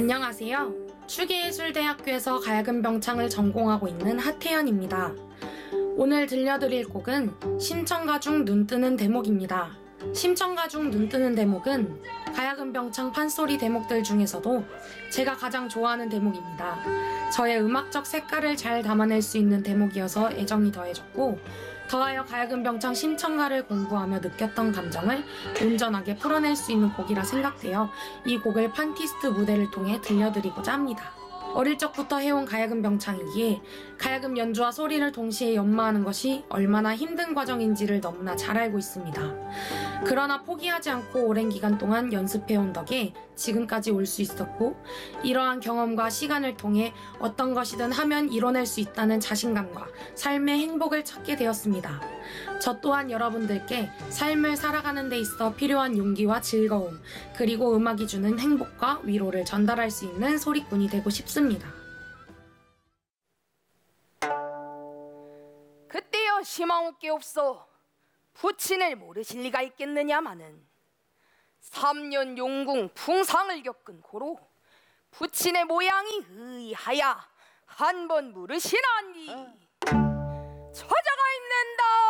안녕하세요. 추계예술대학교에서 가야금병창을 전공하고 있는 하태연입니다. 오늘 들려드릴 곡은 심청가 중 눈뜨는 대목입니다. 심청가 중 눈뜨는 대목은 가야금병창 판소리 대목들 중에서도 제가 가장 좋아하는 대목입니다. 저의 음악적 색깔을 잘 담아낼 수 있는 대목이어서 애정이 더해졌고, 더하여 가야금병창 심청가를 공부하며 느꼈던 감정을 온전하게 풀어낼 수 있는 곡이라 생각되어 이 곡을 판티스트 무대를 통해 들려드리고자 합니다. 어릴 적부터 해온 가야금병창이기에 가야금 연주와 소리를 동시에 연마하는 것이 얼마나 힘든 과정인지를 너무나 잘 알고 있습니다. 그러나 포기하지 않고 오랜 기간 동안 연습해온 덕에 지금까지 올 수 있었고, 이러한 경험과 시간을 통해 어떤 것이든 하면 이뤄낼 수 있다는 자신감과 삶의 행복을 찾게 되었습니다. 저 또한 여러분들께 삶을 살아가는 데 있어 필요한 용기와 즐거움, 그리고 음악이 주는 행복과 위로를 전달할 수 있는 소리꾼이 되고 싶습니다. 그때여 희망없게 없어 부친을 모르실 리가 있겠느냐마는 3년 용궁 풍상을 겪은 고로 부친의 모양이 의하야 한번 물으시나니 처자가 있는데